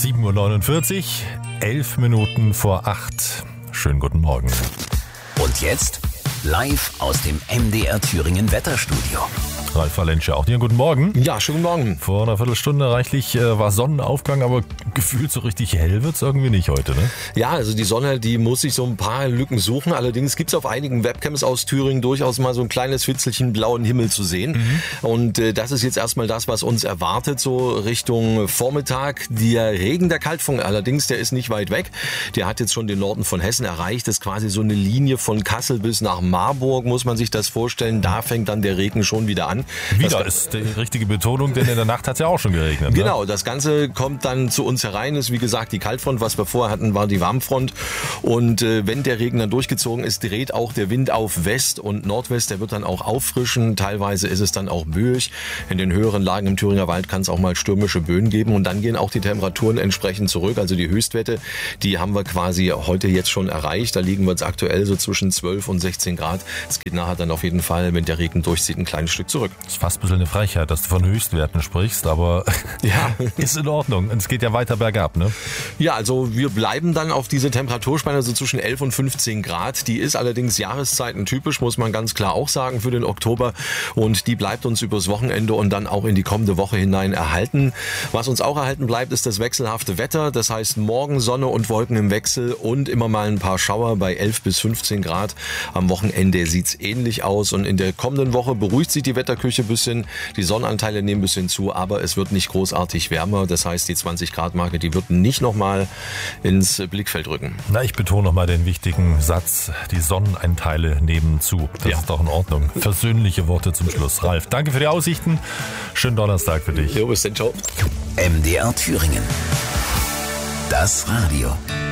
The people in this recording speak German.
7:49 Uhr, 11 Minuten vor 8. Schönen guten Morgen. Und jetzt live aus dem MDR Thüringen Wetterstudio. Ralf Valensche auch dir. Guten Morgen. Ja, schönen Morgen. Vor einer Viertelstunde reichlich war Sonnenaufgang, aber gefühlt so richtig hell wird's irgendwie nicht heute, ne? Ja, also die Sonne, die muss sich so ein paar Lücken suchen. Allerdings gibt's auf einigen Webcams aus Thüringen durchaus mal so ein kleines Fitzelchen blauen Himmel zu sehen. Und das ist jetzt erstmal das, was uns erwartet, so Richtung Vormittag. Der Regen, der Kaltfront allerdings, der ist nicht weit weg. Der hat jetzt schon den Norden von Hessen erreicht. Das ist quasi so eine Linie von Kassel bis nach Marburg, muss man sich das vorstellen. Da fängt dann der Regen schon wieder an. Wieder ist die richtige Betonung, denn in der Nacht hat's ja auch schon geregnet. Ne? Genau, das Ganze kommt dann zu uns herein. Ist wie gesagt die Kaltfront, was wir vorher hatten, war die Warmfront. Und wenn der Regen dann durchgezogen ist, dreht auch der Wind auf West und Nordwest. Der wird dann auch auffrischen. Teilweise ist es dann auch böig. In den höheren Lagen im Thüringer Wald kann es auch mal stürmische Böen geben. Und dann gehen auch die Temperaturen entsprechend zurück. Also die Höchstwerte, die haben wir quasi heute jetzt schon erreicht. Da liegen wir jetzt aktuell so zwischen 12 und 16 Grad. Es geht nachher dann auf jeden Fall, wenn der Regen durchzieht, ein kleines Stück zurück. Das ist fast ein bisschen eine Frechheit, dass du von Höchstwerten sprichst, aber ja, ist in Ordnung. Und es geht ja weiter bergab, ne? Ja, also wir bleiben dann auf diese Temperaturspanne so zwischen 11 und 15 Grad. Die ist allerdings jahreszeitentypisch, muss man ganz klar auch sagen, für den Oktober. Und die bleibt uns übers Wochenende und dann auch in die kommende Woche hinein erhalten. Was uns auch erhalten bleibt, ist das wechselhafte Wetter. Das heißt morgen Sonne und Wolken im Wechsel und immer mal ein paar Schauer bei 11 bis 15 Grad. Am Wochenende sieht's ähnlich aus. Und in der kommenden Woche beruhigt sich die Wetterküche ein bisschen. Die Sonnenanteile nehmen ein bisschen zu, aber es wird nicht großartig wärmer. Das heißt, die 20-Grad-Marke, die wird nicht nochmal ins Blickfeld rücken. Na, ich betone nochmal den wichtigen Satz, die Sonnenanteile nehmen zu. Das ist doch in Ordnung. Versöhnliche Worte zum Schluss. Ralf, danke für die Aussichten. Schönen Donnerstag für dich. Jo, bis dann, ciao. MDR Thüringen. Das Radio.